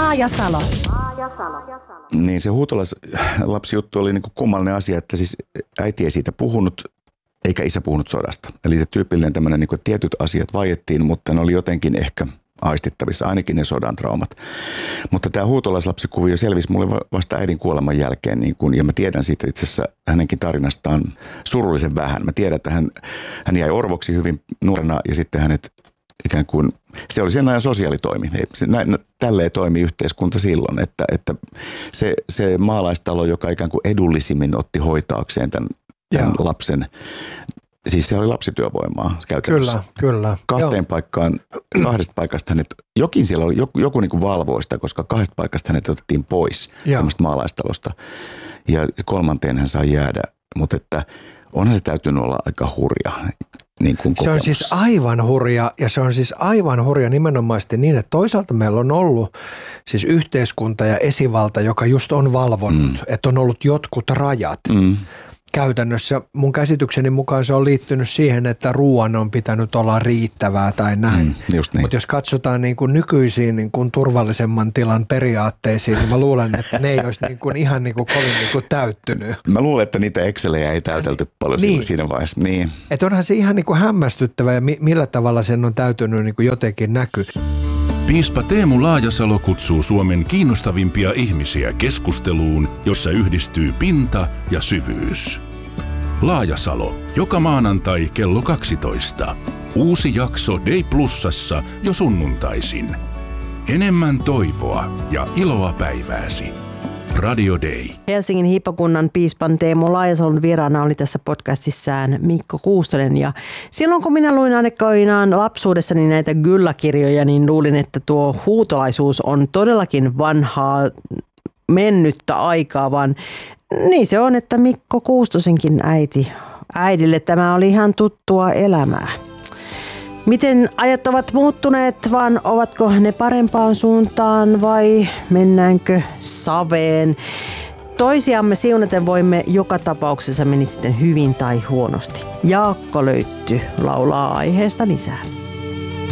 Laajasalo. Niin se huutolaislapsijuttu oli niin kuin kummallinen asia, että siis äiti ei siitä puhunut, eikä isä puhunut sodasta. Eli se tyypillinen tämmöinen, niin kuin tietyt asiat vaiettiin, mutta ne oli jotenkin ehkä aistittavissa, ainakin ne sodan traumat. Mutta tämä huutolaislapsikuvio selvisi mulle vasta äidin kuoleman jälkeen, niin kun, ja mä tiedän siitä itse asiassa hänenkin tarinastaan surullisen vähän. Mä tiedän, että hän jäi orvoksi hyvin nuorena ja sitten hänet ikään kuin, se oli sen ajan sosiaalitoimi. Tälleen toimi yhteiskunta silloin, että se maalaistalo, joka ikään kuin edullisimmin otti hoitaakseen tämän lapsen, siis se oli lapsityövoimaa käytännössä. Kyllä. Kahdesta paikasta hänet, jokin siellä oli, joku niin kuin valvoi sitä, koska kahdesta paikasta hänet otettiin pois tämmöistä maalaistalosta. Ja kolmanteen hän sai jäädä, mutta että onhan se täytynyt olla aika hurja. Niin kuin se on siis aivan hurja, ja se on siis aivan hurja nimenomaisesti niin, että toisaalta meillä on ollut siis yhteiskunta ja esivalta, joka just on valvonnut, että on ollut jotkut rajat. Käytännössä mun käsitykseni mukaan se on liittynyt siihen, että ruoan on pitänyt olla riittävää tai näin. Niin. Mutta jos katsotaan niin kuin nykyisiin niin kuin turvallisemman tilan periaatteisiin, niin mä luulen, että ne ei olisi niin kuin ihan niin kuin kovin niin kuin täyttynyt. Mä luulen, että niitä Excelejä ei täytelty paljon siinä vaiheessa. Niin. Että onhan se ihan niin kuin hämmästyttävä ja millä tavalla sen on täytynyt niin kuin jotenkin näkyä. Piispa Teemu Laajasalo kutsuu Suomen kiinnostavimpia ihmisiä keskusteluun, jossa yhdistyy pinta ja syvyys. Laajasalo, joka maanantai kello 12. Uusi jakso Day Plusassa jo sunnuntaisin. Enemmän toivoa ja iloa päivääsi. Radio Day. Helsingin hiippakunnan piispan Teemu Laajasalon vieraana oli tässä podcastissaan Mikko Kuustonen. Ja silloin kun minä luin aikoinaan lapsuudessani näitä Gylla-kirjoja, niin luulin, että tuo huutolaisuus on todellakin vanhaa mennyttä aikaa, vaan niin se on, että Mikko Kuustosenkin äidille tämä oli ihan tuttua elämää. Miten ajat ovat muuttuneet, vaan ovatko ne parempaan suuntaan vai mennäänkö saveen? Toisiamme siunaten voimme joka tapauksessa meni sitten hyvin tai huonosti. Jaakko Löytty laulaa aiheesta lisää.